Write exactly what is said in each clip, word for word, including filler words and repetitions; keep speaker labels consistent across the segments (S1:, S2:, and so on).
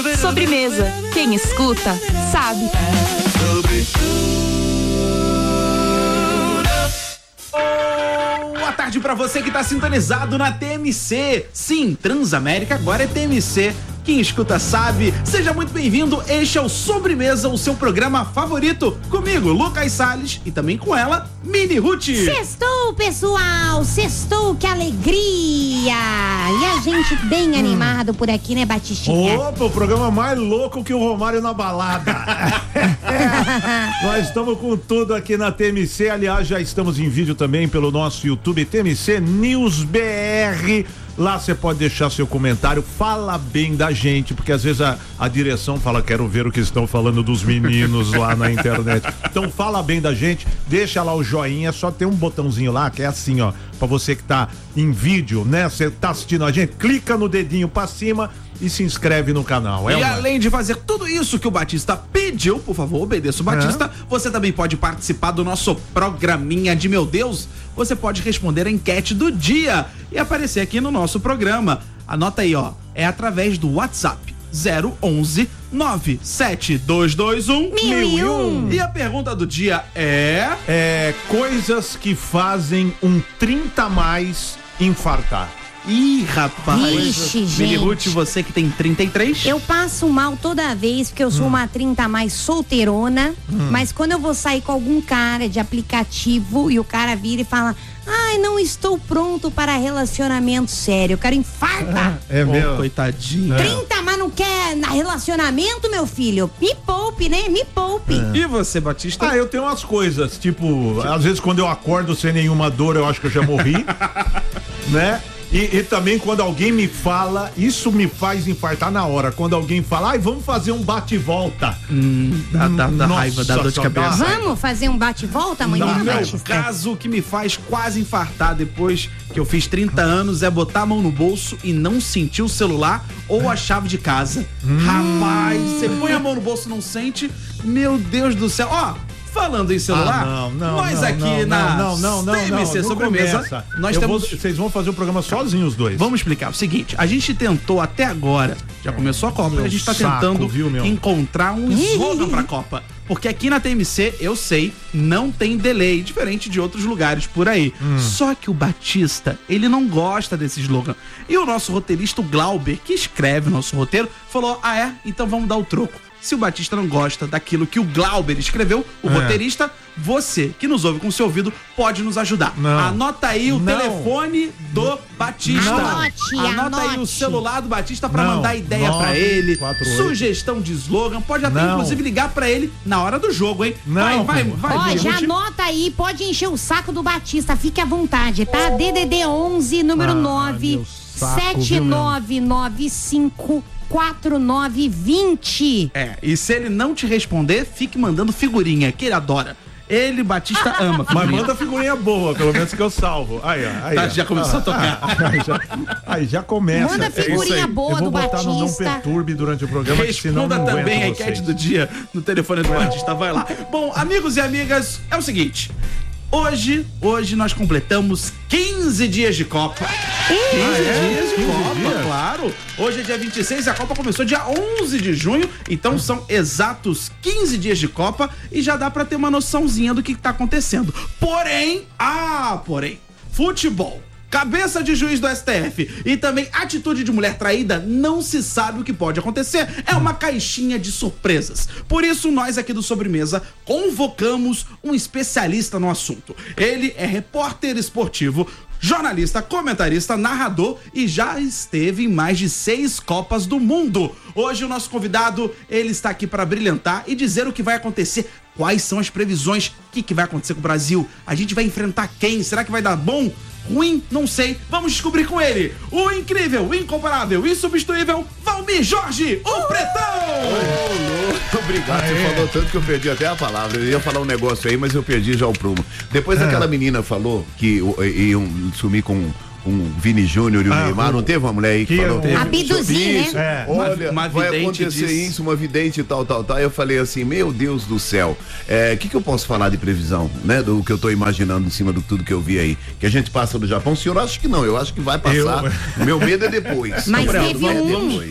S1: Sobremesa. Quem escuta, sabe.
S2: Boa tarde pra você que tá sintonizado na T M C. Sim, Transamérica agora é T M C. Quem escuta sabe. Seja muito bem-vindo. Este é o Sobremesa, o seu programa favorito. Comigo, Lucas Salles, e também com ela, Mini Ruth.
S3: Sextou, pessoal. Sextou, que alegria. E a gente bem hum. animado por aqui, né, Batistinha?
S4: Opa, o programa mais louco que o Romário na balada. Nós estamos com tudo aqui na T M C. Aliás, já estamos em vídeo também pelo nosso YouTube T M C News B R. Lá você pode deixar seu comentário, fala bem da gente, porque às vezes a, a direção fala, quero ver o que estão falando dos meninos lá na internet. Então fala bem da gente, deixa lá o joinha, só tem um botãozinho lá que é assim, ó, pra você que tá em vídeo, né? Você tá assistindo a gente, clica no dedinho pra cima e se inscreve no canal. É
S2: e
S4: uma...
S2: além de fazer tudo isso que o Batista pediu, por favor, obedeça o Batista, é. Você também pode participar do nosso programinha de Meu Deus. Você pode responder a enquete do dia e aparecer aqui no nosso programa. Anota aí, ó, é através do WhatsApp zero onze nove sete dois dois um mil e um. E a pergunta do dia é...
S4: É coisas que fazem um trinta a mais infartar.
S2: Ih, rapaz.
S3: Ixi, gente.
S2: Mini Ruth, você que tem trinta e três.
S3: Eu passo mal toda vez, porque eu sou hum. uma trinta a mais solteirona, hum. mas quando eu vou sair com algum cara de aplicativo e o cara vira e fala, ai, não estou pronto para relacionamento sério, eu quero infartar.
S4: É, é meu.
S2: Oh, coitadinho.
S3: trinta, mas não quer relacionamento, meu filho? Me poupe, né? Me poupe.
S2: É. E você, Batista?
S4: Ah, eu tenho umas coisas, tipo, às vezes quando eu acordo sem nenhuma dor, eu acho que eu já morri, né? E, e também quando alguém me fala, isso me faz infartar na hora. Quando alguém fala, ai, vamos fazer um bate-volta.
S2: Hum, dá, dá, dá raiva, dá dor de cabeça.
S3: Vamos fazer um bate-volta, amanhã?
S2: No meu caso, o que me faz quase infartar depois que eu fiz trinta anos é botar a mão no bolso e não sentir o celular ou a chave de casa. Hum. Rapaz, você põe a mão no bolso e não sente, meu Deus do céu. Ó, falando em celular,
S4: ah, não, não,
S2: nós
S4: não,
S2: aqui
S4: não,
S2: na
S4: não, não, não,
S2: T M C
S4: não,
S2: Sobremesa,
S4: começa.
S2: nós
S4: eu
S2: temos...
S4: Vou, vocês vão fazer o programa sozinhos os dois.
S2: Vamos explicar o seguinte, a gente tentou até agora, já começou a Copa,
S4: meu
S2: e a gente tá
S4: saco,
S2: tentando
S4: viu, meu?
S2: encontrar um slogan pra Copa. Porque aqui na T M C, eu sei, não tem delay, diferente de outros lugares por aí. Hum. Só que o Batista, ele não gosta desse slogan. E o nosso roteirista, o Glauber, que escreve o nosso roteiro, falou, ah é? Então vamos dar o troco. Se o Batista não gosta daquilo que o Glauber escreveu, o é. roteirista, você que nos ouve com seu ouvido pode nos ajudar. Não. Anota aí o não. telefone do Batista.
S3: Anote,
S2: Anota
S3: anote.
S2: aí o celular do Batista pra
S4: não.
S2: mandar ideia
S4: nove,
S2: pra ele,
S4: quatro,
S2: sugestão de slogan, pode até
S4: não.
S2: inclusive ligar pra ele na hora do jogo, hein?
S4: Não,
S2: vai, vai, vai.
S3: Ó, já anota aí, pode encher o saco do Batista, fique à vontade, tá? D D D onze, número ah, nove sete nove nove cinco quatro nove vinte.
S2: É, e se ele não te responder, fique mandando figurinha, que ele adora. Ele, Batista, ama
S4: figurinha. Mas manda figurinha boa, pelo menos que eu salvo. Aí, aí,
S2: tá, já começou ah, a tocar.
S4: Aí já, aí já começa.
S3: Manda figurinha
S4: é
S3: boa do Batista.
S4: Eu vou botar no Não Perturbe durante o programa,
S2: Responda
S4: senão não
S2: também a
S4: vocês.
S2: enquete do dia no telefone do Batista, vai lá. Bom, amigos e amigas, é o seguinte... Hoje, hoje nós completamos quinze dias de Copa. quinze ah, é? dias de quinze Copa, dias? Claro. Hoje é dia vinte e seis e a Copa começou dia onze de junho, então são exatos quinze dias de Copa e já dá pra ter uma noçãozinha do que tá acontecendo. Porém, ah, porém, futebol, cabeça de juiz do S T F e também atitude de mulher traída, não se sabe o que pode acontecer. É uma caixinha de surpresas. Por isso, nós aqui do Sobremesa convocamos um especialista no assunto. Ele é repórter esportivo, jornalista, comentarista, narrador e já esteve em mais de seis Copas do Mundo. Hoje o nosso convidado, ele está aqui para brilhantar e dizer o que vai acontecer. Quais são as previsões? O que, que vai acontecer com o Brasil? A gente vai enfrentar quem? Será que vai dar bom? Ruim? Não sei. Vamos descobrir com ele. O incrível, o incomparável, insubstituível, Valmir Jorge, o Pretão!
S5: Oh, louco. Obrigado. Aê. Você falou tanto que eu perdi até a palavra. Eu ia falar um negócio aí, mas eu perdi já o prumo. Depois é. aquela menina falou que iam sumir com um Vini Júnior e o ah, Neymar, não teve uma mulher aí que, que falou? Teve,
S3: abduzir, né?
S5: É. Olha, uma, uma vai acontecer disse. isso, uma vidente e tal, tal, tal. Eu falei assim, meu Deus do céu, o é, que que eu posso falar de previsão, né? Do que eu tô imaginando em cima do tudo que eu vi aí. Que a gente passa do Japão, o senhor acha que não, eu acho que vai passar. Eu... Meu medo é depois.
S3: Mas teve um...
S5: depois.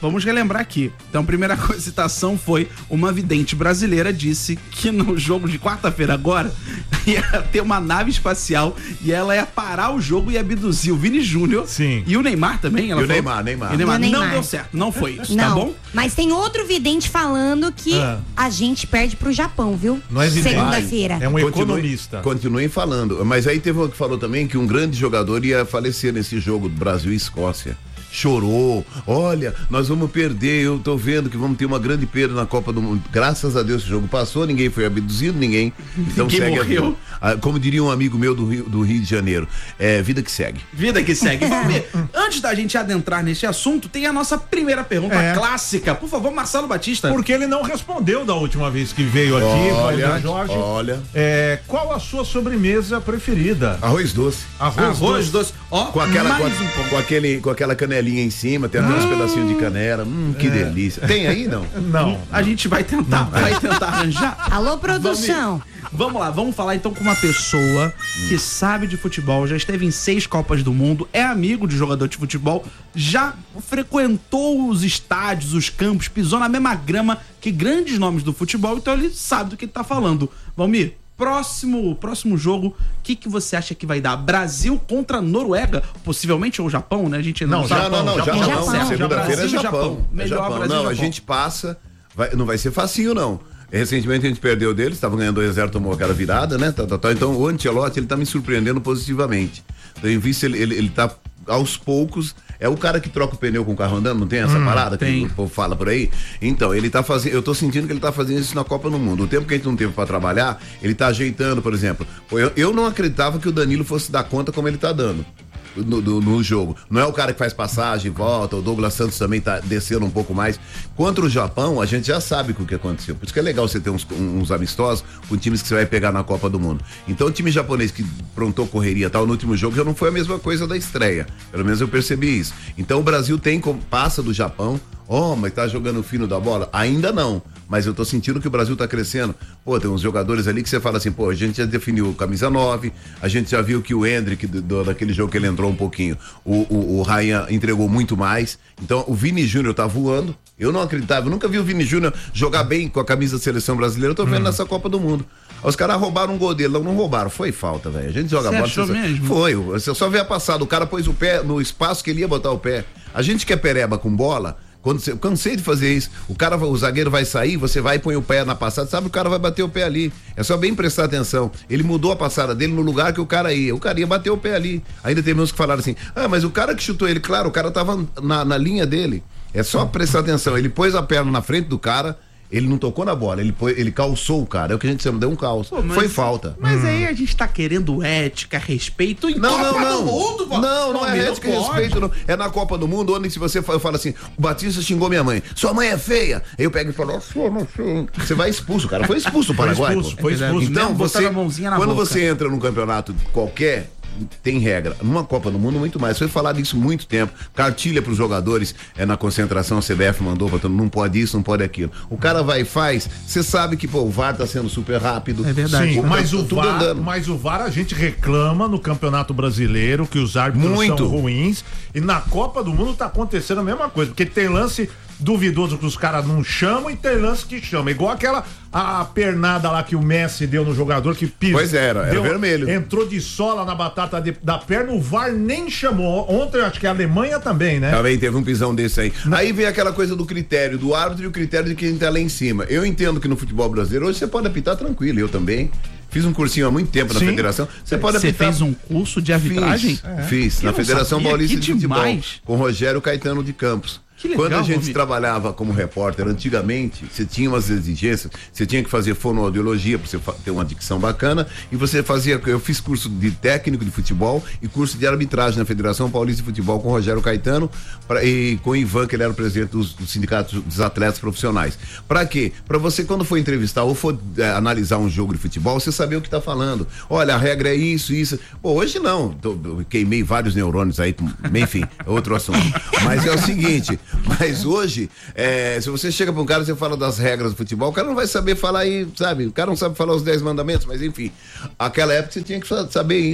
S2: vamos relembrar aqui. Então, a primeira citação foi: uma vidente brasileira disse que no jogo de quarta-feira agora ia ter uma nave espacial e ela ia parar o jogo e abduzir o Vini Júnior.
S4: Sim.
S2: E o Neymar também. Ela
S5: E o
S2: falou,
S5: Neymar, Neymar.
S2: E o Neymar.
S3: E o
S2: Não
S3: Neymar.
S2: deu certo, não foi isso,
S3: Não,
S2: tá bom?
S3: mas tem outro vidente falando que
S4: Ah.
S3: a gente perde pro Japão, viu?
S4: Não é vidente.
S3: Segunda-feira.
S4: É um
S5: Continue-
S4: economista.
S5: Continuem falando. Mas aí teve um que falou também que um grande jogador ia falecer nesse jogo do Brasil e Escócia. Chorou, olha, nós vamos perder, eu tô vendo que vamos ter uma grande perda na Copa do Mundo. Graças a Deus esse jogo passou, ninguém foi abduzido, ninguém. Então
S2: Ninguém
S5: segue
S2: morreu.
S5: a vida. Ah, como diria um amigo meu do Rio, do Rio de Janeiro, é vida que segue.
S2: Vida que segue. Vamos ver. Antes da gente adentrar nesse assunto, tem a nossa primeira pergunta
S4: É.
S2: clássica. Por favor, Marcelo Batista.
S4: Porque ele não respondeu da última vez que veio aqui,
S5: Olha,
S4: Valdir Jorge.
S5: olha.
S4: É, qual a sua sobremesa preferida?
S5: Arroz doce.
S4: Arroz,
S2: Arroz
S4: doce.
S2: doce. Ó,
S5: Com aquela, com,
S2: mais
S5: a-
S2: um pouco.
S5: com aquele, com aquela canelinha em cima, tem até uns pedacinhos de canela. Hum, que delícia. Tem aí, não?
S4: Não.
S2: A gente vai tentar, vai tentar arranjar.
S3: Alô, produção.
S2: Vamos lá, vamos falar então com uma pessoa que sabe de futebol, já esteve em seis Copas do Mundo, é amigo de jogador de futebol, já frequentou os estádios, os campos, pisou na mesma grama que grandes nomes do futebol, então ele sabe do que ele tá falando. Valmir, próximo, próximo jogo, o que, que você acha que vai dar? Brasil contra Noruega, possivelmente, ou Japão, né? A gente ainda não,
S4: Não,
S2: sabe.
S5: Já, não, não, já,
S4: Japão,
S5: não.
S3: Japão.
S5: Segunda-feira é
S2: Brasil,
S5: Japão.
S2: Japão.
S5: É
S2: Melhor
S5: Japão.
S2: Brasil,
S5: Não, a
S2: Japão.
S5: gente passa, vai- não vai ser facinho, não. Recentemente a gente perdeu deles, estavam ganhando dois a zero, tomou aquela virada, né? Tá, tá, tá. Então o Ancelotti, ele tá me surpreendendo positivamente. Então, em vista, ele, ele, ele tá aos poucos, é o cara que troca o pneu com o carro andando, não tem essa parada
S2: tem.
S5: que o povo fala por aí? Então, ele tá fazendo, eu tô sentindo que ele tá fazendo isso na Copa do Mundo. O tempo que a gente não teve pra trabalhar, ele tá ajeitando, por exemplo. Pô, Eu, eu não acreditava que o Danilo fosse dar conta como ele tá dando. No, do- no jogo. Não é o cara que faz passagem, volta, o Douglas Santos também tá descendo um pouco mais. Contra o Japão, a gente já sabe o que aconteceu. Por isso que é legal você ter uns, uns amistosos com times que você vai pegar na Copa do Mundo. Então o time japonês que prontou correria e tal no último jogo já não foi a mesma coisa da estreia. Pelo menos eu percebi isso. Então o Brasil tem como passa do Japão. Oh, mas tá jogando fino da bola? Ainda não. Mas eu tô sentindo que o Brasil tá crescendo. Pô, tem uns jogadores ali que você fala assim, pô, a gente já definiu o camisa nove, a gente já viu que o Hendrick, do, do- daquele jogo que ele entrou um pouquinho, o, o, o Ryan entregou muito mais. Então, o Vini Júnior tá voando. Eu não acreditava, eu nunca vi o Vini Júnior jogar bem com a camisa da seleção brasileira. Eu tô vendo nessa Copa do Mundo. Os caras roubaram um gol dele. Não, não roubaram, foi falta, velho. A gente joga
S2: Você
S5: bola.
S2: achou
S5: você-
S2: mesmo?
S5: Foi, você só vê a passada. O cara pôs o pé no espaço que ele ia botar o pé. A gente que é pereba com bola. Quando você, eu cansei de fazer isso. O cara, o zagueiro vai sair, você vai e põe o pé na passada, sabe, o cara vai bater o pé ali. É só bem prestar atenção. Ele mudou a passada dele no lugar que o cara ia. O cara ia bater o pé ali. Ainda tem uns que falaram assim: ah, mas o cara que chutou ele, claro, o cara tava na, na linha dele. É só prestar atenção. Ele pôs a perna na frente do cara. Ele não tocou na bola, ele, pôs, ele calçou o cara. É o que a gente chama, deu um calço.
S2: Pô, mas-
S5: Foi falta.
S2: Mas aí a gente tá querendo ética, respeito em
S5: Não, não,
S2: Copa
S5: não.
S2: do Mundo, pô.
S5: Não, não é
S2: Valmir,
S5: ética e
S2: pode.
S5: respeito, não. É na Copa do Mundo, onde se você fa- fala assim, o Batista xingou minha mãe, sua mãe é feia. Aí eu pego e falo, "Nossa, eu não sei." Você vai expulso, o cara foi expulso o
S4: Foi
S5: Paraguai.
S4: expulso,
S5: pô.
S4: foi
S2: É verdade.
S4: expulso.
S5: Então,
S2: Mesmo
S5: você,
S2: botando a mãozinha na
S5: quando
S2: boca.
S5: você entra num campeonato qualquer, tem regra. Numa Copa do Mundo, muito mais. Foi falado isso há muito tempo. Cartilha pros jogadores, é na concentração, a C B F mandou pra todo mundo, não pode isso, não pode aquilo. O cara vai e faz, você sabe que, pô, o V A R tá sendo super rápido.
S2: É verdade.
S4: Sim, mas o,
S5: tudo
S4: V A R,
S5: andando.
S4: mas o V A R a gente reclama no Campeonato Brasileiro que os árbitros
S5: Muito.
S4: são ruins e na Copa do Mundo tá acontecendo a mesma coisa, porque tem lance duvidoso que os caras não chamam e tem lance que chama, igual aquela a, pernada lá que o Messi deu no jogador que pisou.
S5: Pois era, era vermelho.
S4: Entrou de sola na batata de- da perna, o V A R nem chamou. Ontem acho que a Alemanha também, né?
S5: Também teve um pisão desse aí. Aí vem aquela coisa do critério do árbitro e o critério de quem tá lá em cima. Eu entendo que no futebol brasileiro hoje você pode apitar tranquilo, eu também. Fiz um cursinho há muito tempo na
S4: Sim.
S5: federação. Você pode
S2: Você
S5: apitar.
S2: fez um curso de arbitragem?
S5: Fiz, fiz
S2: Eu
S5: na
S2: não
S5: Federação
S2: sabia,
S5: Paulista
S2: que
S5: de Futebol,
S2: demais.
S5: com Rogério Caetano de Campos.
S2: Que legal,
S5: Quando a gente
S2: Romildo.
S5: trabalhava como repórter antigamente, você tinha umas exigências, você tinha que fazer fonoaudiologia para você fa- ter uma dicção bacana e você fazia, eu fiz curso de técnico de futebol e curso de arbitragem na Federação Paulista de Futebol com Rogério Caetano pra, e com o Ivan, que ele era o presidente dos, dos sindicatos dos atletas profissionais. Para quê? Para você, quando for entrevistar ou for é, analisar um jogo de futebol, você saber o que tá falando. Olha, a regra é isso, isso. Pô, hoje não, tô- eu queimei vários neurônios aí, enfim, é outro assunto. Mas é o seguinte, mas hoje, é, se você chega para um cara e você fala das regras do futebol, o cara não vai saber falar aí, sabe? O cara não sabe falar os dez mandamentos, mas enfim. Aquela época você tinha que sa- saber isso.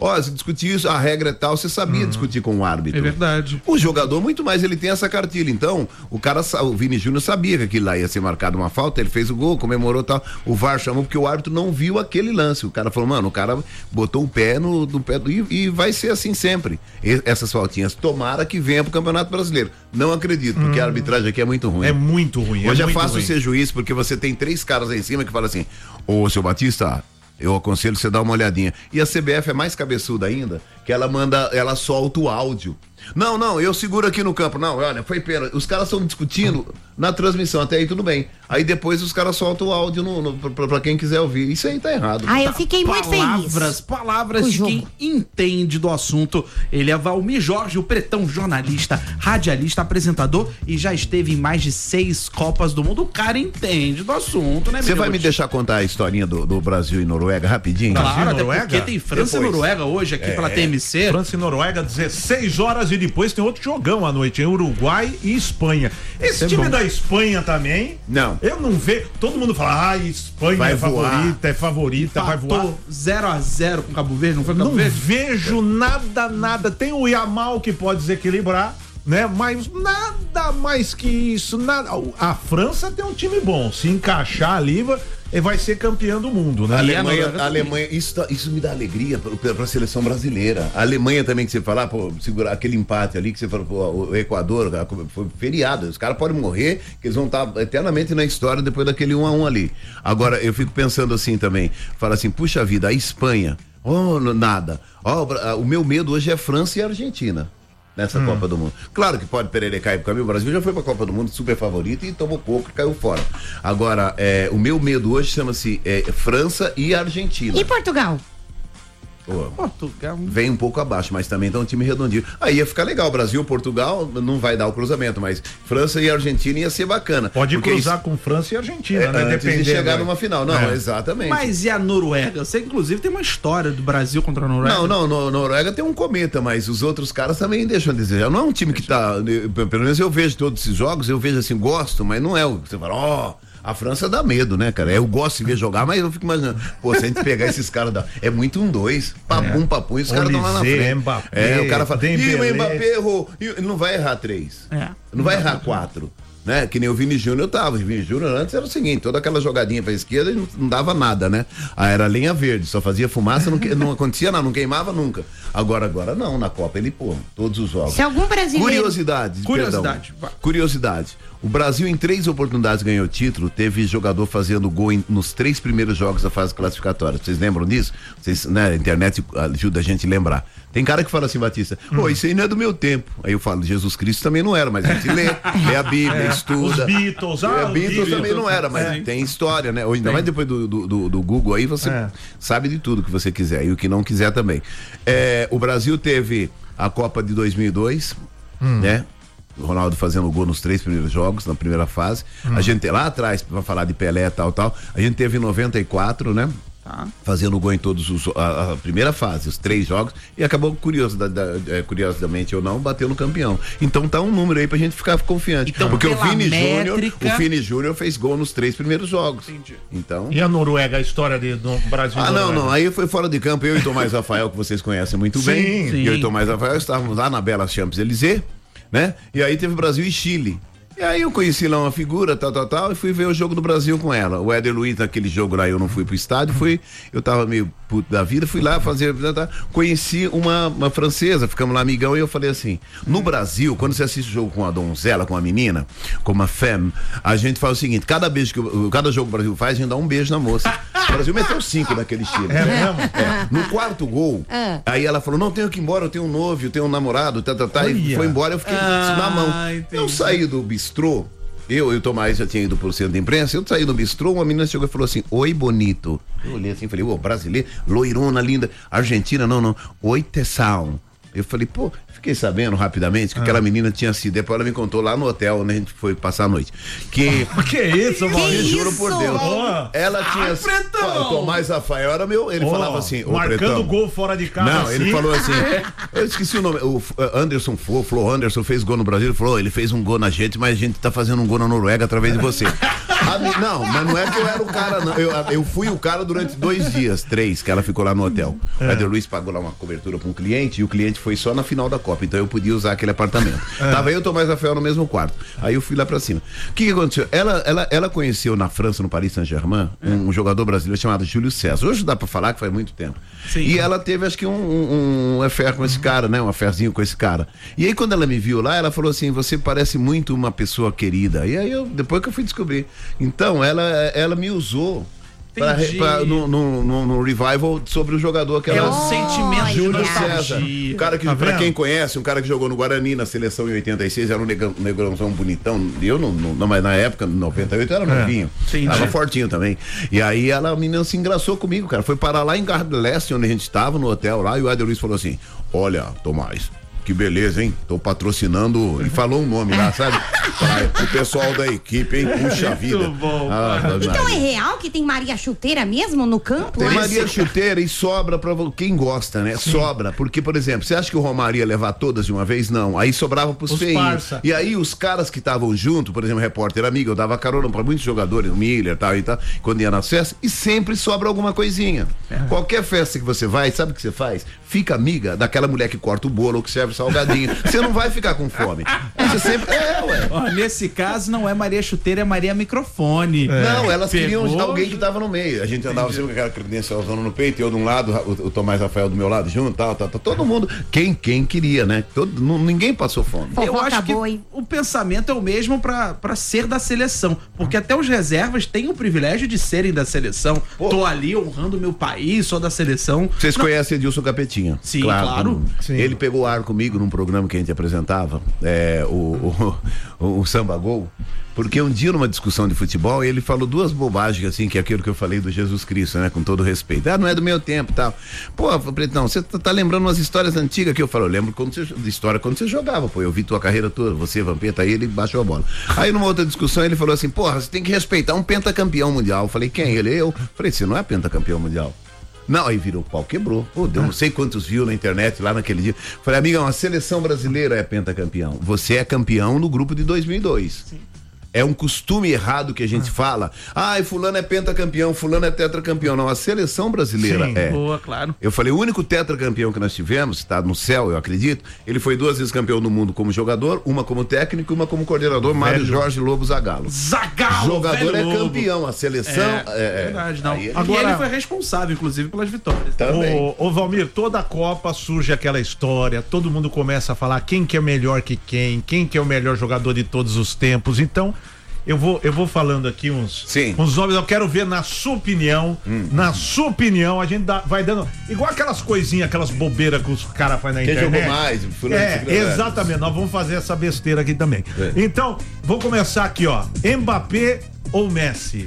S5: ó, se discutir isso, a regra é tal, você sabia uhum. discutir com o árbitro.
S2: É verdade.
S5: O jogador, muito mais, ele tem essa cartilha. Então, o cara, o Vini Júnior sabia que aquilo lá ia ser marcado uma falta, ele fez o gol, comemorou e tal. O V A R chamou porque o árbitro não viu aquele lance. O cara falou, mano, o cara botou o pé no, no pé do, e, e vai ser assim sempre. E, essas faltinhas, tomara que venha pro Campeonato Brasileiro. Não acredito, porque hum. a arbitragem aqui é muito ruim.
S4: É muito ruim.
S5: Hoje
S4: é,
S5: é
S4: muito
S5: fácil
S4: ruim.
S5: ser juiz, porque você tem três caras aí em cima que falam assim, ô, seu Batista, eu aconselho você dar uma olhadinha. E a C B F é mais cabeçuda ainda, que ela manda, ela solta o áudio. Não, não, eu seguro aqui no campo. Não, olha, foi pena. Os caras estão discutindo na transmissão, até aí tudo bem. Aí depois os caras soltam o áudio no, no, pra, pra quem quiser ouvir. Isso aí tá errado.
S3: Ah, eu fiquei muito
S2: palavras,
S3: feliz.
S2: Palavras de quem entende do assunto. Ele é Valmir Jorge, o pretão jornalista, radialista, apresentador e já esteve em mais de seis Copas do Mundo. O cara entende do assunto, né,
S5: Você vai me deixar contar a historinha do, do Brasil e Noruega rapidinho?
S2: Claro, até
S4: Noruega?
S2: porque tem França
S5: Depois.
S2: e Noruega hoje aqui é. pela T M C.
S4: França e Noruega, dezesseis horas e depois tem outro jogão à noite, em Uruguai e Espanha. Esse
S2: é
S4: time
S2: bom.
S4: da Espanha também,
S5: Não.
S4: eu não vejo, todo mundo fala, ah, Espanha
S5: Vai
S4: é
S5: voar.
S4: favorita, é favorita, vai voar.
S2: zero a zero com Cabo Verde, não foi Cabo
S4: Não
S2: Verde?
S4: vejo nada, nada. Tem o Yamal que pode desequilibrar, né? Mas nada mais que isso, nada. A França tem um time bom, se encaixar ali, vai ser campeã do mundo, né?
S5: A Alemanha,
S2: Alemanha,
S5: a Alemanha isso, tá- isso me dá alegria pra, pra seleção brasileira. A Alemanha também, que você falar, pô, segurar aquele empate ali, que você falou, pô, o Equador, foi feriado. Os caras podem morrer, que eles vão estar eternamente na história depois daquele um a um ali. Agora, eu fico pensando assim também, fala assim, puxa vida, a Espanha, oh, nada. Oh, o meu medo hoje é França e Argentina. Nessa hum. Copa do Mundo. Claro que pode pererecar pro caminho. O Brasil já foi pra Copa do Mundo super favorito e tomou pouco e caiu fora. Agora, é, o meu medo hoje chama-se é, França e Argentina.
S3: E Portugal?
S5: Pô,
S2: Portugal.
S5: vem um pouco abaixo, mas também tá um time redondinho. Aí ia ficar legal. Brasil, Portugal, não vai dar o cruzamento, mas França e Argentina ia ser bacana.
S4: Pode cruzar
S5: isso,
S4: com França e Argentina,
S5: é,
S4: né?
S5: antes
S4: Dependendo,
S5: de chegar
S4: né?
S5: numa final. Não,
S4: É.
S5: exatamente.
S2: Mas e a Noruega? Eu sei que inclusive tem uma história do Brasil contra a Noruega.
S5: Não, não, no, Noruega tem um cometa, mas os outros caras também deixam a desejar. Não é um time que tá, pelo menos eu vejo todos esses jogos, eu vejo assim, gosto, mas não é o que você fala, ó, oh, a França dá medo, né, cara? Eu gosto de ver jogar, mas eu fico imaginando, pô, se a gente pegar esses caras, dá, é muito um dois, papum, papum, e os caras estão lá na frente.
S4: Mbappé,
S5: é, o cara fala, ih,
S4: Dembélé.
S5: o Mbappé errou, e ele não vai errar três,
S2: É.
S5: não vai errar quatro. Né? Que nem o Vini Júnior tava. O Vini Júnior antes era o seguinte: toda aquela jogadinha pra esquerda não, não dava nada, né? Ah, era lenha verde, só fazia fumaça, não, que- não acontecia nada, não queimava nunca. Agora, agora não, na Copa ele, pô, todos os jogos.
S3: Se algum brasileiro...
S5: Curiosidade,
S2: Curiosidade,
S5: perdão.
S2: vai.
S5: Curiosidade. O Brasil, em três oportunidades, ganhou o título. Teve jogador fazendo gol em- nos três primeiros jogos da fase classificatória. Vocês lembram disso? Vocês, né, a internet ajuda a gente a lembrar. Tem cara que fala assim, Batista, pô, isso aí não é do meu tempo. Aí eu falo, Jesus Cristo também não era, mas a gente lê, lê a Bíblia, estuda.
S4: Os Beatles, ah,
S5: É,
S4: os
S5: Beatles
S4: Beatles.
S5: também não era, mas
S4: É.
S5: tem história, né? Ou ainda mais depois do, do, do- do Google aí, você
S4: É.
S5: sabe de tudo que você quiser e o que não quiser também. É, o Brasil teve a Copa de dois mil e dois, né? O Ronaldo fazendo gol nos três primeiros jogos, na primeira fase. A gente lá atrás, pra falar de Pelé e tal, tal, a gente teve em noventa e quatro, né?
S2: Tá.
S5: Fazendo gol em todos os a, a primeira fase, os três jogos, e acabou curioso, da, da, é, curiosamente ou não, bateu no campeão. Então tá um número aí pra gente ficar confiante.
S2: Então,
S5: porque o
S2: pela
S5: Vini Júnior,
S2: métrica-
S5: o Vini Júnior fez gol nos três primeiros jogos.
S2: Entendi.
S5: Então.
S4: E a Noruega, a história de, do Brasil e
S5: Ah, não,
S4: Noruega?
S5: não. Aí foi fora de campo. Eu e Tomás Rafael, que vocês conhecem muito bem.
S4: Sim.
S5: E eu e
S2: Sim.
S5: Tomás Rafael estávamos lá na Bela Champs-Élysées, né? E aí teve Brasil e Chile. E aí eu conheci lá uma figura, tal, tal, tal, e fui ver o jogo do Brasil com ela. O Éder Luiz, naquele jogo lá, eu não fui pro estádio, fui, eu tava meio puto da vida, fui lá fazer, tá, tá, conheci uma, uma francesa, ficamos lá amigão, e eu falei assim, no Brasil, quando você assiste o jogo com uma donzela, com uma menina, com uma femme, a gente faz o seguinte, cada beijo que o- cada jogo que o Brasil faz, a gente dá um beijo na moça. O Brasil meteu cinco naquele estilo.
S4: É mesmo?
S5: É. No quarto gol,
S3: Ah.
S5: aí ela falou, não, tenho que ir embora, eu tenho um noivo, eu tenho um namorado, tá, tá, tá, e
S4: Olha.
S5: foi embora, eu fiquei com isso na mão.
S2: Ah, entendi.
S5: Eu saí do bistrô, eu e o Tomás já tinha ido pro centro de imprensa, eu saí do bistrô, uma menina chegou e falou assim, oi, bonito. Eu olhei assim, falei, ô, brasileiro, loirona, linda, Argentina, não, não, oi, Tessão. Eu falei, pô, fiquei sabendo rapidamente que
S4: Ah.
S5: aquela menina tinha sido, depois ela me contou lá no hotel onde a gente foi passar a noite, que...
S4: O que é isso,
S5: Me
S4: Maurício?
S5: juro por Deus.
S4: Ó.
S5: Ela tinha.
S2: Pretão!
S5: O Tomás Rafael era meu. Ele
S4: Ó,
S5: falava assim. Ô,
S4: marcando
S5: Pretão.
S4: gol fora de casa.
S5: Não,
S4: assim.
S5: ele falou assim. Eu esqueci o nome. O uh, Anderson Flo, Flo Anderson fez gol no Brasil. Ele falou: ele fez um gol na gente, mas a gente tá fazendo um gol na Noruega através de você. A, não, mas não é que eu era o cara, não. Eu, eu fui o cara durante dois dias, três, que ela ficou lá no hotel. É. O Éder Luiz pagou lá uma cobertura para um cliente e o cliente foi só na final da Copa, então eu podia usar aquele apartamento. É. Tava eu e o Tomás Rafael no mesmo quarto. Aí eu fui lá pra cima. O que que aconteceu? Ela, ela, ela conheceu na França, no Paris Saint-Germain, um, um jogador brasileiro chamado Júlio César. Hoje dá pra falar que faz muito tempo. Sim. E ela teve, acho que um, um, um affair com esse cara, né? Um affairzinho com esse cara. E aí quando ela me viu lá, ela falou assim, você parece muito uma pessoa querida. E aí eu, depois que eu fui descobrir. Então, ela, ela me usou Pra, pra, no, no, no, no revival sobre o jogador que ela...
S2: É o sentimento
S5: Júlio César. Um cara que, tá pra quem conhece, um cara que jogou no Guarani na seleção em oitenta e seis, era um negrão, negrãozão bonitão. Eu não, não, mas na época, em noventa e oito, eu era é. novinho. Sim, tava sim. fortinho também. E aí ela, a menina se engraçou comigo, cara. Foi parar lá em Garde do Leste, onde a gente tava, no hotel lá, e o Éder Luiz falou assim: olha, Tomás, que beleza, hein? Tô patrocinando. Ele falou um nome lá, sabe? O pessoal da equipe, hein? Puxa Muito vida. Bom,
S3: ah, então é real que tem Maria Chuteira mesmo no campo?
S5: Tem
S3: é?
S5: Maria Chuteira e sobra pra quem gosta, né? Sim. Sobra. Porque, por exemplo, você acha que o Romário ia levar todas de uma vez? Não. Aí sobrava pros feios. E aí os caras que estavam junto, por exemplo, o repórter amigo, eu dava carona pra muitos jogadores, o Miller tal, e tal, quando ia nas festas, e sempre sobra alguma coisinha. É. Qualquer festa que você vai, sabe o que você faz? Fica amiga daquela mulher que corta o bolo ou que serve salgadinho. Você não vai ficar com fome. Você sempre. É, ué.
S2: Ó, nesse caso, não é Maria Chuteira, é Maria Microfone.
S5: É. Não, elas Pegou... queriam alguém que tava no meio. A gente andava sempre com aquela credencialzona no peito, eu de um lado, o, o Tomás Rafael do meu lado, junto, tal, tal, tal. Todo mundo. Quem, quem queria, né? Todo, não, ninguém passou fome.
S2: Eu acho que o pensamento é o mesmo pra, pra ser da seleção. Porque até os reservas têm o privilégio de serem da seleção. Pô. Tô ali honrando o meu país, sou da seleção.
S5: Vocês
S2: não...
S5: conhecem Edilson Capetinha?
S2: Sim, claro. claro.
S5: Sim. Ele pegou ar comigo num programa que a gente apresentava, é, o, o, o, o Samba Gol, porque um dia numa discussão de futebol ele falou duas bobagens assim, que é aquilo que eu falei do Jesus Cristo, né, com todo respeito. Ah, não é do meu tempo e tal. Pô, Pretão, você tá, tá lembrando umas histórias antigas que eu falo, eu lembro quando você, de história quando você jogava, pô, eu vi tua carreira toda, você, Vampeta, aí ele baixou a bola. Aí numa outra discussão ele falou assim, porra, você tem que respeitar um pentacampeão mundial. Eu falei, quem? Ele, eu. Falei, você não é pentacampeão mundial. Não, aí virou o pau, quebrou. Pô, deu não sei quantos views na internet lá naquele dia. Falei, amiga, a seleção brasileira é pentacampeão. Você é campeão no grupo de dois mil e dois. Sim. É um costume errado que a gente ah. fala. Ai, fulano é pentacampeão, fulano é tetracampeão. Não, a seleção brasileira Sim, é.
S2: Boa, claro.
S5: Eu falei, o único tetracampeão que nós tivemos, está no céu, eu acredito, ele foi duas vezes campeão do mundo como jogador, uma como técnico e uma como coordenador, Mário Jorge Lobo Zagallo.
S2: Zagallo!
S5: Jogador é
S2: Lobo.
S5: campeão, a seleção é... é
S2: verdade, não.
S5: Ele...
S2: Agora, e ele foi responsável, inclusive, pelas vitórias.
S4: Também. Ô, ô Valmir, toda a Copa surge aquela história, todo mundo começa a falar quem que é melhor que quem, quem que é o melhor jogador de todos os tempos, então... Eu vou, eu vou falando aqui uns,
S5: Sim.
S4: uns nomes, eu quero ver na sua opinião, hum. na sua opinião, a gente dá, vai dando, igual aquelas coisinhas, aquelas bobeiras que os caras fazem na
S5: Quem
S4: internet.
S5: Quem jogou mais?
S4: É, exatamente, nós vamos fazer essa besteira aqui também. É. Então, vou começar aqui, ó, Mbappé ou Messi?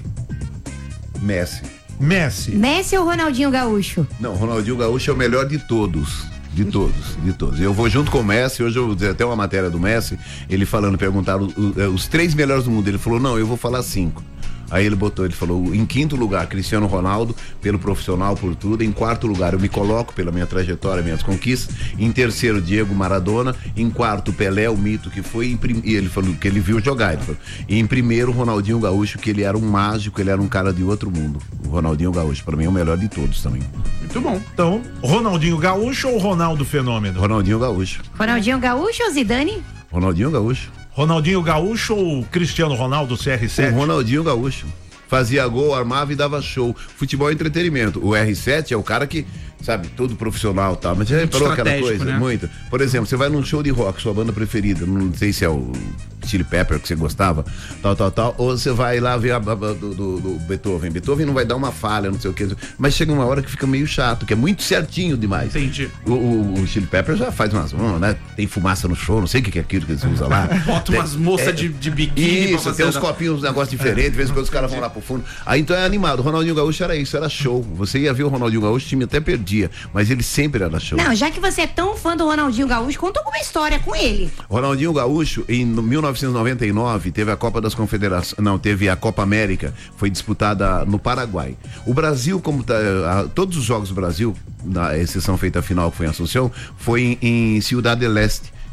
S5: Messi.
S4: Messi.
S3: Messi ou Ronaldinho Gaúcho?
S5: Não, Ronaldinho Gaúcho é o melhor de todos. De todos, de todos. Eu vou junto com o Messi, hoje eu vou dizer até uma matéria do Messi, ele falando, perguntaram os três melhores do mundo, ele falou, não, eu vou falar cinco. Aí ele botou, ele falou, em quinto lugar, Cristiano Ronaldo, pelo profissional, por tudo. Em quarto lugar, eu me coloco pela minha trajetória, minhas conquistas. Em terceiro, Diego Maradona. Em quarto, Pelé, o mito que foi. Em prim... E ele falou que ele viu jogar. Ele falou. E em primeiro, Ronaldinho Gaúcho, que ele era um mágico, ele era um cara de outro mundo. O Ronaldinho Gaúcho, pra mim, é o melhor de todos também.
S2: Muito bom.
S4: Então, Ronaldinho Gaúcho ou Ronaldo Fenômeno?
S5: Ronaldinho Gaúcho.
S3: Ronaldinho Gaúcho ou Zidane?
S5: Ronaldinho Gaúcho.
S4: Ronaldinho Gaúcho ou Cristiano Ronaldo, C R sete?
S5: O Ronaldinho Gaúcho. Fazia gol, armava e dava show. Futebol é entretenimento. O R sete é o cara que, sabe, todo profissional e tal. Mas já reparou aquela coisa? Né? Muito. Por exemplo, você vai num show de rock, sua banda preferida, não sei se é o Chili Pepper que você gostava, tal, tal, tal, ou você vai lá ver a, a, do, do, do Beethoven. Beethoven não vai dar uma falha, não sei o que. Mas chega uma hora que fica meio chato, que é muito certinho demais.
S2: Entendi.
S5: O, o, o Chili Pepper já faz umas, né? Tem fumaça no show, não sei o que é aquilo que eles usam lá.
S2: Bota
S5: tem,
S2: umas moças é, de, de biquíni.
S5: Isso, tem uns copinhos, uns negócios diferentes, de vez em quando os caras vão lá pro fundo. Aí então é animado. O Ronaldinho Gaúcho era isso, era show. Você ia ver o Ronaldinho Gaúcho, o time até perdia, mas ele sempre era show.
S3: Não, já que você é tão fã do Ronaldinho Gaúcho, conta alguma história com ele.
S5: Ronaldinho Gaúcho, em mil novecentos e noventa e nove, teve a Copa das Confederações, não, teve a Copa América, foi disputada no Paraguai. O Brasil, como tá, a, todos os jogos do Brasil, na exceção feita a final que foi em Assunção, foi em, em Ciudad del Este,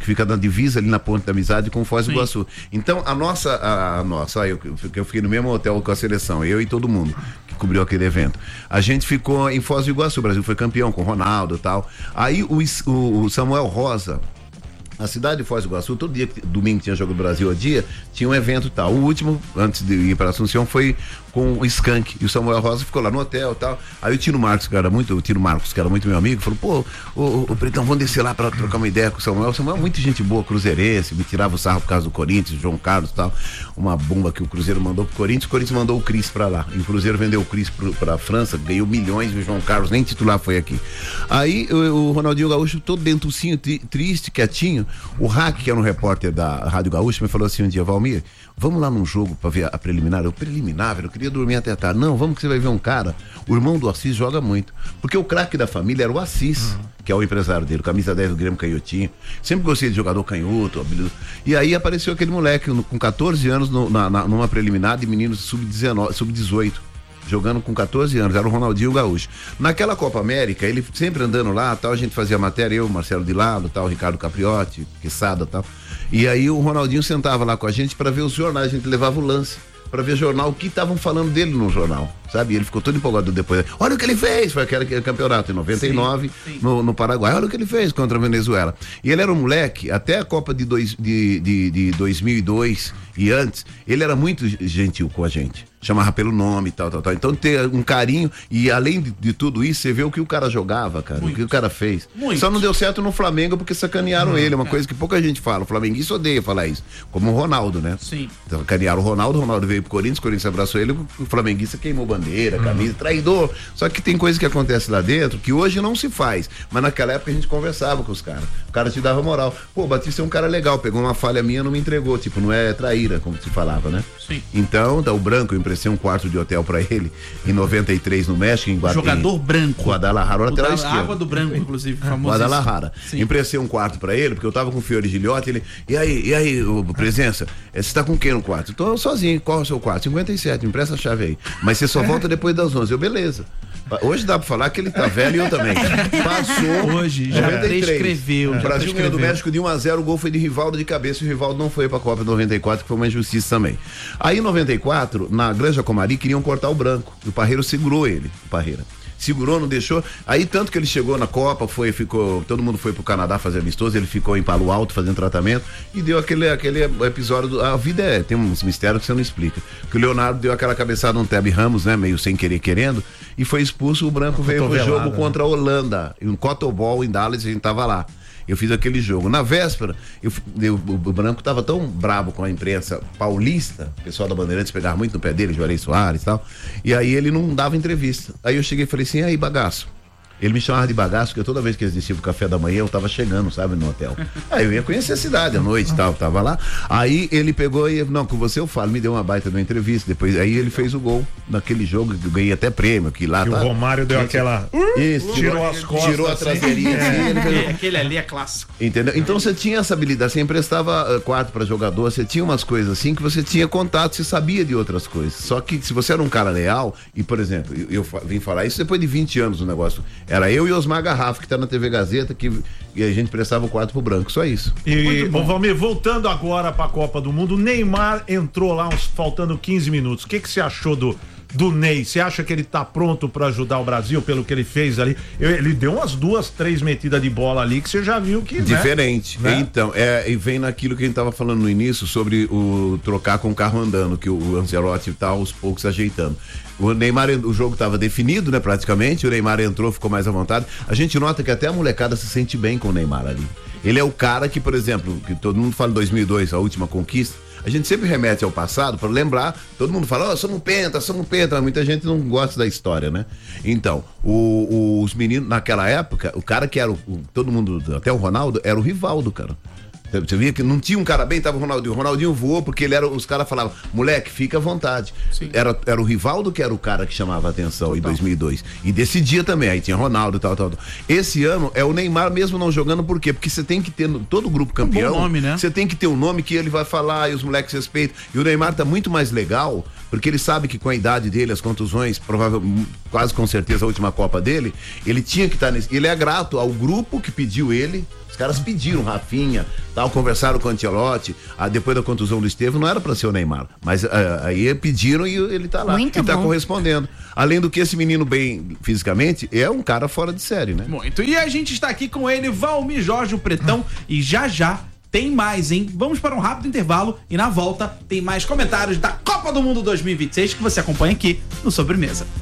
S5: que fica na divisa ali na Ponte da Amizade com Foz do Iguaçu. Então, a nossa, a, a nossa, eu, eu fiquei no mesmo hotel com a seleção, eu e todo mundo que cobriu aquele evento. A gente ficou em Foz do Iguaçu, o Brasil foi campeão com o Ronaldo e tal. Aí o, o, o Samuel Rosa, na cidade de Foz do Iguaçu, todo dia, domingo tinha jogo do Brasil a dia, tinha um evento e tal. O último, antes de ir para Assunção, foi com o Skank, e o Samuel Rosa ficou lá no hotel e tal. Aí o Tino Marcos, que era muito, o Tino Marcos, que era muito meu amigo, falou, pô, o, o, o Pretão, vamos descer lá para trocar uma ideia com o Samuel. O Samuel é muito gente boa, cruzeirense, me tirava o sarro por causa do Corinthians, João Carlos e tal. Uma bomba que o Cruzeiro mandou pro Corinthians, o Corinthians mandou o Cris para lá. E o Cruzeiro vendeu o Cris para a França, ganhou milhões, e o João Carlos nem titular foi aqui. Aí o, o Ronaldinho Gaúcho, todo dentucinho, tri, triste, quietinho, o Hack, que era um repórter da Rádio Gaúcho, me falou assim um dia, Valmir, vamos lá num jogo pra ver a preliminar. Eu, preliminar, velho, eu queria dormir até tarde. Não, vamos que você vai ver um cara, o irmão do Assis joga muito. Porque o craque da família era o Assis, uhum. que é o empresário dele, camisa dez do Grêmio Canhotinho. Sempre gostei de jogador canhoto, habilidoso. E aí apareceu aquele moleque com catorze anos no, na, na, numa preliminar de meninos sub dezenove, sub dezoito. Jogando com catorze anos, era o Ronaldinho Gaúcho. Naquela Copa América, ele sempre andando lá, tal, a gente fazia matéria, eu, Marcelo de Lado, tal, Ricardo Capriotti, Quesada, tal. E aí o Ronaldinho sentava lá com a gente para ver os jornais, a gente levava o lance para ver jornal, o que estavam falando dele no jornal, sabe? E ele ficou todo empolgado depois. Olha o que ele fez! Foi aquele, aquele campeonato em noventa e nove, sim, sim. No, no Paraguai. Olha o que ele fez contra a Venezuela. E ele era um moleque, até a Copa de, dois, de, de, de dois mil e dois e antes, ele era muito gentil com a gente. Chamava pelo nome e tal, tal, tal. Então ter um carinho, e além de, de tudo isso, você vê o que o cara jogava, cara, muito. O que o cara fez. Muito. Só não deu certo no Flamengo porque sacanearam hum, ele, é uma é. coisa que pouca gente fala. O flamenguista odeia falar isso. Como o Ronaldo, né? Sim. Então, sacanearam o Ronaldo, o Ronaldo veio pro Corinthians, o Corinthians abraçou ele, o flamenguista queimou bandeira, camisa, hum. traidor. Só que tem coisa que acontece lá dentro que hoje não se faz. Mas naquela época a gente conversava com os caras. O cara te dava moral. Pô, o Batista é um cara legal, pegou uma falha minha, não me entregou. Tipo, não é traíra, como se falava, né? Sim. Então, tá, o Branco, eu emprestei um quarto de hotel pra ele em noventa e três no México, em Guadalajara. Jogador branco. Guadalajara, lateral esquerdo. Água do Branco, inclusive, famoso. Guadalajara. Emprestei um quarto pra ele, porque eu tava com o Fiore Gilhote, ele, e aí, e aí, ô, presença, você tá com quem no quarto? Tô sozinho, qual é o seu quarto? cinquenta e sete, me empresta a chave aí. Mas você só volta depois das onze. Eu, beleza. Hoje dá pra falar que ele tá velho e eu também. Passou. Hoje, já escreveu. O Brasil ganhou do México de um a zero, o gol foi de Rivaldo de cabeça, e o Rivaldo não foi pra Copa de noventa e quatro, que foi uma injustiça também. Aí em noventa e quatro, na Granja Comari, queriam cortar o Branco. E o Parreira segurou ele, o Parreira. Segurou, não deixou. Aí tanto que ele chegou na Copa, foi, ficou, todo mundo foi pro Canadá fazer amistoso, ele ficou em Palo Alto fazendo tratamento e deu aquele, aquele episódio do, a vida é, tem uns mistérios que você não explica. Que o Leonardo deu aquela cabeçada no Tebe Ramos, né, meio sem querer querendo, e foi expulso, o Branco veio pro jogo, né, contra a Holanda, em um Cotobol em Dallas, a gente tava lá. Eu fiz aquele jogo. Na véspera, eu, eu, o Branco tava tão brabo com a imprensa paulista, o pessoal da Bandeirantes pegava muito no pé dele, Juarez Soares e tal, e aí ele não dava entrevista. Aí eu cheguei e falei assim, e aí, bagaço? Ele me chamava de bagaço, porque toda vez que eles desciam pro café da manhã, eu tava chegando, sabe, no hotel. Aí eu ia conhecer a cidade à noite e tal, tava lá. Aí ele pegou e, não, com você eu falo, me deu uma baita de uma entrevista. Depois, aí ele fez o gol naquele jogo, que eu ganhei até prêmio, que lá
S4: que
S5: tá.
S4: O Romário deu aquela.
S5: Isso, tirou as costas. Tirou a traseirinha.
S2: Assim, é. Ele fez... Aquele ali é clássico.
S5: Entendeu? Então você tinha essa habilidade, você emprestava uh, quarto pra jogador, você tinha umas coisas assim que você tinha contato, você sabia de outras coisas. Só que se você era um cara leal, e por exemplo, eu, eu vim falar isso depois de vinte anos o negócio, era eu e Osmar Garrafa, que tá na T V Gazeta, que e a gente prestava o quarto pro Branco, só isso.
S4: E, bom, Valmir, voltando agora pra Copa do Mundo, o Neymar entrou lá uns, faltando quinze minutos. O que que você achou do do Ney? Você acha que ele tá pronto pra ajudar o Brasil pelo que ele fez ali? Ele deu umas duas, três metidas de bola ali que você já viu que,
S5: diferente,
S4: né?
S5: Então, é, e vem naquilo que a gente tava falando no início sobre o trocar com o carro andando, que o Ancelotti tá aos poucos ajeitando. O Neymar, o jogo estava definido, né, praticamente, o Neymar entrou, ficou mais à vontade. A gente nota que até a molecada se sente bem com o Neymar ali. Ele é o cara que, por exemplo, que todo mundo fala em dois mil e dois, a última conquista, a gente sempre remete ao passado para lembrar, todo mundo fala, ó, oh, somos penta, somos penta, mas muita gente não gosta da história, né? Então, o, o, os meninos, naquela época, o cara que era, o, o, todo mundo, até o Ronaldo, era o Rivaldo, cara. Você via que não tinha um cara bem, tava o Ronaldinho. O Ronaldinho voou porque ele era, os caras falavam, moleque, fica à vontade. Era, era o Rivaldo que era o cara que chamava a atenção. Total. Em dois mil e dois. E decidia também, aí tinha Ronaldo e tal, tal, tal. Esse ano é o Neymar mesmo não jogando, por quê? Porque você tem que ter, todo o grupo campeão, um bom nome, né? Você tem que ter um nome que ele vai falar e os moleques respeitam. E o Neymar tá muito mais legal, porque ele sabe que com a idade dele, as contusões, provavelmente, quase com certeza a última Copa dele, ele tinha que estar tá nesse. Ele é grato ao grupo que pediu ele Os caras pediram Rafinha, tal, conversaram com o Ancelotti, ah, depois da contusão do Estevão, não era pra ser o Neymar, mas ah, aí pediram e ele tá lá,
S3: Muito
S5: e tá
S3: bom.
S5: correspondendo. Além do que esse menino bem fisicamente, é um cara fora de série, né?
S2: Muito. E a gente está aqui com ele, Valmir Jorge, o Pretão, e já já tem mais, hein? Vamos para um rápido intervalo e na volta tem mais comentários da Copa do Mundo dois mil e vinte e seis que você acompanha aqui no Sobremesa.